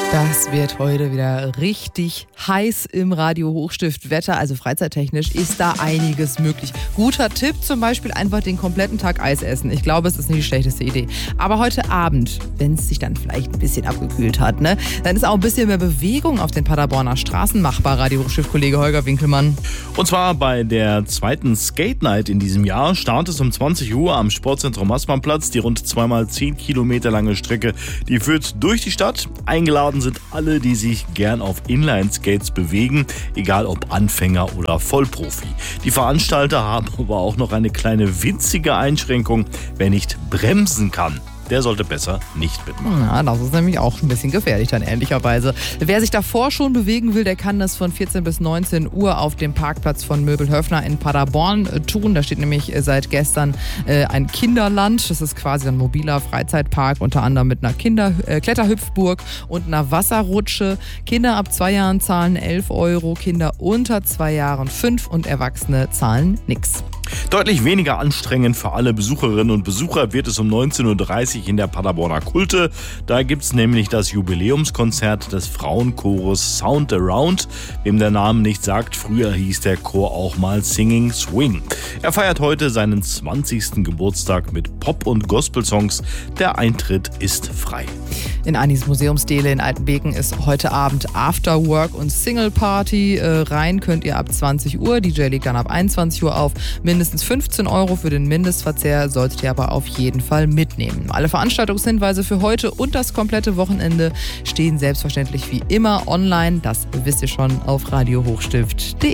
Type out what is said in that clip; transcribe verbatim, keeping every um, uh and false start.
Das wird heute wieder richtig heiß im Radio Hochstift Wetter, also freizeittechnisch ist da einiges möglich. Guter Tipp, zum Beispiel einfach den kompletten Tag Eis essen. Ich glaube, es ist nicht die schlechteste Idee. Aber heute Abend, wenn es sich dann vielleicht ein bisschen abgekühlt hat, ne, dann ist auch ein bisschen mehr Bewegung auf den Paderborner Straßen machbar, Radio Hochstift-Kollege Holger Winkelmann. Und zwar bei der zweiten Skate Night in diesem Jahr startet es um zwanzig Uhr am Sportzentrum Maßmannplatz. Die rund zweimal zehn Kilometer lange Strecke, die führt durch die Stadt. Eingeladen sind alle, die sich gern auf Inline-Skates bewegen, egal ob Anfänger oder Vollprofi. Die Veranstalter haben aber auch noch eine kleine winzige Einschränkung: wer nicht bremsen kann, der sollte besser nicht mitmachen. Ja, das ist nämlich auch ein bisschen gefährlich dann ehrlicherweise. Wer sich davor schon bewegen will, der kann das von vierzehn bis neunzehn Uhr auf dem Parkplatz von Möbelhöfner in Paderborn tun. Da steht nämlich seit gestern äh, ein Kinderland. Das ist quasi ein mobiler Freizeitpark, unter anderem mit einer Kinder äh, Kletterhüpfburg und einer Wasserrutsche. Kinder ab zwei Jahren zahlen elf Euro, Kinder unter zwei Jahren fünf und Erwachsene zahlen nichts. Deutlich weniger anstrengend für alle Besucherinnen und Besucher wird es um neunzehn Uhr dreißig in der Paderborner Kulte. Da gibt es nämlich das Jubiläumskonzert des Frauenchores Sound Around. Wem der Name nicht sagt, früher hieß der Chor auch mal Singing Swing. Er feiert heute seinen zwanzigsten Geburtstag mit Pop- und Gospel-Songs. Der Eintritt ist frei. In Anis Museumsdele in Altenbeken ist heute Abend Afterwork und Single Party. Äh, rein könnt ihr ab zwanzig Uhr. D J legt dann ab einundzwanzig Uhr auf. Mindestens fünfzehn Euro für den Mindestverzehr solltet ihr aber auf jeden Fall mitnehmen. Alle Veranstaltungshinweise für heute und das komplette Wochenende stehen selbstverständlich wie immer online. Das wisst ihr schon auf radio hochstift punkt de.